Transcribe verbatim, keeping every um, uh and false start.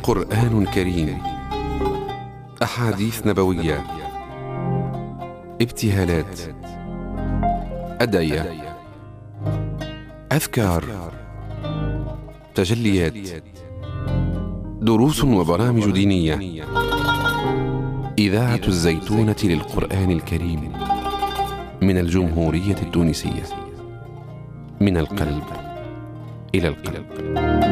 قرآن كريم، أحاديث نبوية، ابتهالات، أدعية، أذكار، تجليات، دروس وبرامج دينية. إذاعة الزيتونة للقرآن الكريم من الجمهورية التونسية، من القلب إلى القلب.